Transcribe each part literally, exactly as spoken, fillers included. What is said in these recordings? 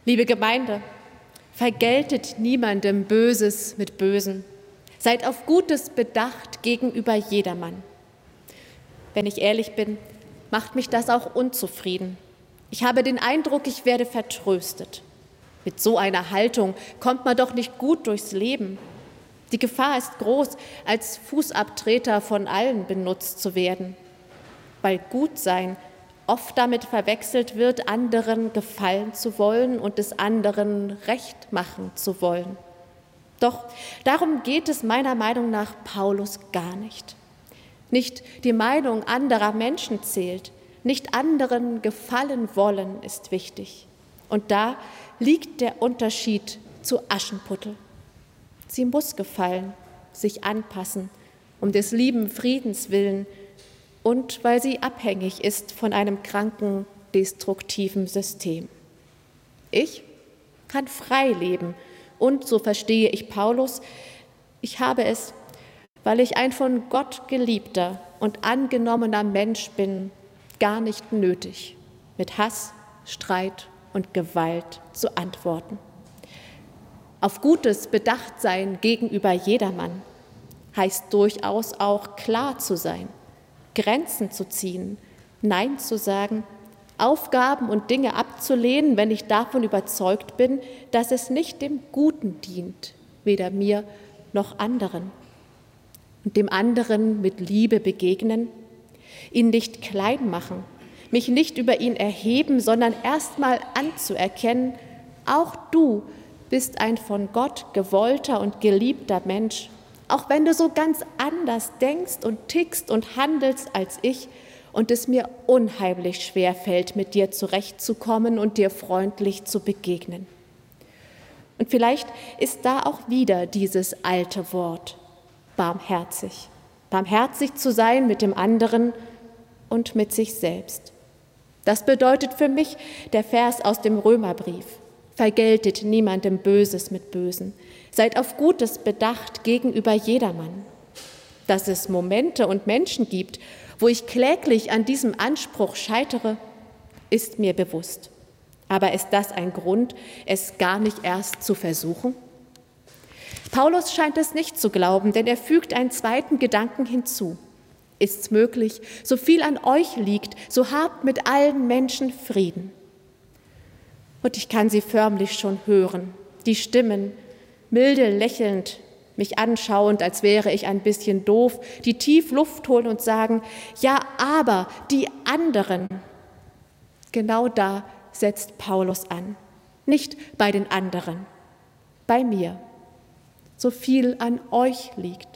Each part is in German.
Liebe Gemeinde, vergeltet niemandem Böses mit Bösen. Seid auf Gutes bedacht gegenüber jedermann. Wenn ich ehrlich bin, macht mich das auch unzufrieden. Ich habe den Eindruck, ich werde vertröstet. Mit so einer Haltung kommt man doch nicht gut durchs Leben. Die Gefahr ist groß, als Fußabtreter von allen benutzt zu werden, weil Gutsein oft damit verwechselt wird, anderen gefallen zu wollen und es anderen recht machen zu wollen. Doch darum geht es meiner Meinung nach Paulus gar nicht. Nicht die Meinung anderer Menschen zählt, nicht anderen gefallen wollen ist wichtig. Und da liegt der Unterschied zu Aschenputtel. Sie muss gefallen, sich anpassen, um des lieben Friedens willen und weil sie abhängig ist von einem kranken, destruktiven System. Ich kann frei leben und, so verstehe ich Paulus, ich habe es, weil ich ein von Gott geliebter und angenommener Mensch bin, gar nicht nötig, mit Hass, Streit und Gewalt zu antworten. Auf Gutes bedacht sein gegenüber jedermann heißt durchaus auch klar zu sein, Grenzen zu ziehen, Nein zu sagen, Aufgaben und Dinge abzulehnen, wenn ich davon überzeugt bin, dass es nicht dem Guten dient, weder mir noch anderen. Und dem anderen mit Liebe begegnen, ihn nicht klein machen, mich nicht über ihn erheben, sondern erstmal anzuerkennen, auch du bist ein von Gott gewollter und geliebter Mensch, auch wenn du so ganz anders denkst und tickst und handelst als ich und es mir unheimlich schwer fällt, mit dir zurechtzukommen und dir freundlich zu begegnen. Und vielleicht ist da auch wieder dieses alte Wort, barmherzig. Barmherzig zu sein mit dem anderen und mit sich selbst. Das bedeutet für mich der Vers aus dem Römerbrief. Vergeltet niemandem Böses mit Bösen. Seid auf Gutes bedacht gegenüber jedermann. Dass es Momente und Menschen gibt, wo ich kläglich an diesem Anspruch scheitere, ist mir bewusst. Aber ist das ein Grund, es gar nicht erst zu versuchen? Paulus scheint es nicht zu glauben, denn er fügt einen zweiten Gedanken hinzu. Ist's möglich, so viel an euch liegt, so habt mit allen Menschen Frieden. Und ich kann sie förmlich schon hören, die Stimmen, milde lächelnd, mich anschauend, als wäre ich ein bisschen doof, die tief Luft holen und sagen, ja, aber die anderen. Genau da setzt Paulus an, nicht bei den anderen, bei mir. So viel an euch liegt.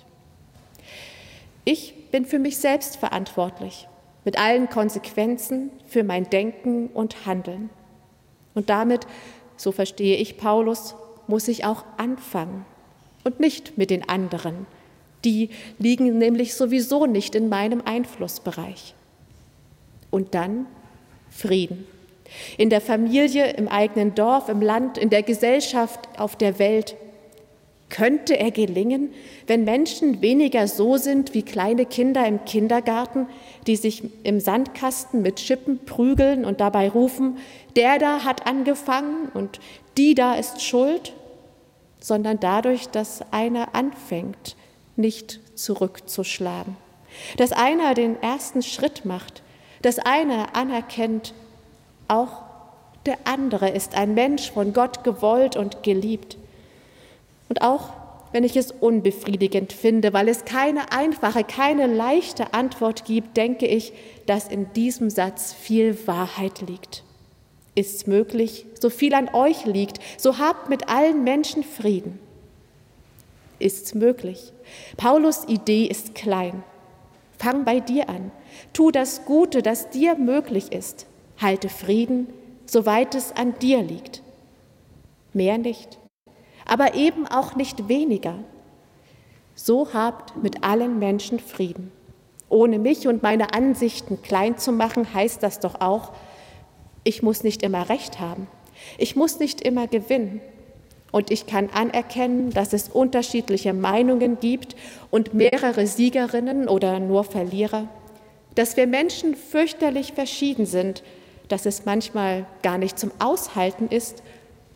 Ich bin für mich selbst verantwortlich, mit allen Konsequenzen für mein Denken und Handeln. Und damit, so verstehe ich Paulus, muss ich auch anfangen und nicht mit den anderen. Die liegen nämlich sowieso nicht in meinem Einflussbereich. Und dann Frieden. In der Familie, im eigenen Dorf, im Land, in der Gesellschaft, auf der Welt. Könnte er gelingen, wenn Menschen weniger so sind wie kleine Kinder im Kindergarten, die sich im Sandkasten mit Schippen prügeln und dabei rufen, der da hat angefangen und die da ist schuld, sondern dadurch, dass einer anfängt, nicht zurückzuschlagen, dass einer den ersten Schritt macht, dass einer anerkennt, auch der andere ist ein Mensch von Gott gewollt und geliebt. Und auch wenn ich es unbefriedigend finde, weil es keine einfache, keine leichte Antwort gibt, denke ich, dass in diesem Satz viel Wahrheit liegt. Ist's möglich, so viel an euch liegt, so habt mit allen Menschen Frieden. Ist's möglich? Paulus' Idee ist klein. Fang bei dir an. Tu das Gute, das dir möglich ist. Halte Frieden, soweit es an dir liegt. Mehr nicht. Aber eben auch nicht weniger. So habt mit allen Menschen Frieden. Ohne mich und meine Ansichten klein zu machen, heißt das doch auch, ich muss nicht immer Recht haben. Ich muss nicht immer gewinnen. Und ich kann anerkennen, dass es unterschiedliche Meinungen gibt und mehrere Siegerinnen oder nur Verlierer. Dass wir Menschen fürchterlich verschieden sind, dass es manchmal gar nicht zum Aushalten ist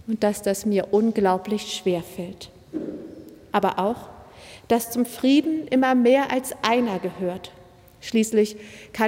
und dass das mir unglaublich schwer fällt. Aber auch, dass zum Frieden immer mehr als einer gehört. Schließlich kann